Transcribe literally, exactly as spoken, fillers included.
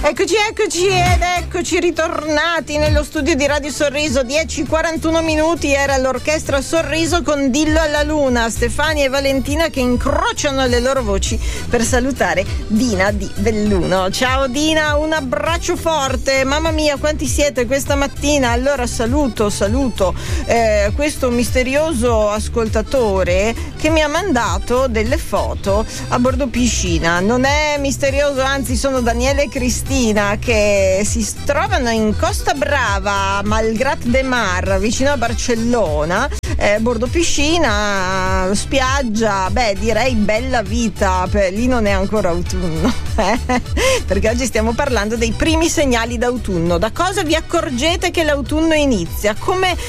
Eccoci, eccoci ed eccoci ritornati nello studio di Radio Sorriso. Dieci e quarantuno minuti, era l'orchestra Sorriso con Dillo alla Luna, Stefania e Valentina che incrociano le loro voci per salutare Dina di Belluno. Ciao Dina, un abbraccio forte. Mamma mia, quanti siete questa mattina? Allora saluto, saluto eh, questo misterioso ascoltatore che mi ha mandato delle foto a bordo piscina. Non è misterioso, anzi sono Daniele e Cristina che si trovano in Costa Brava, Malgrat de Mar, vicino a Barcellona, eh, bordo piscina, spiaggia, beh direi bella vita, per, lì non è ancora autunno, eh? Perché oggi stiamo parlando dei primi segnali d'autunno. Da cosa vi accorgete che l'autunno inizia? Come